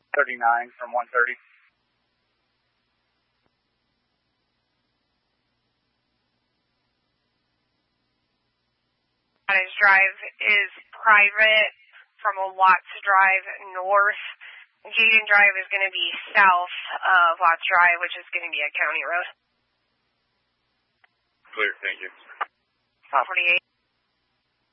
39 from 130. Cottage Drive is private from a Watts Drive north. Jaden Drive is going to be south of Watts Drive, which is going to be a county road. Clear, thank you. 48.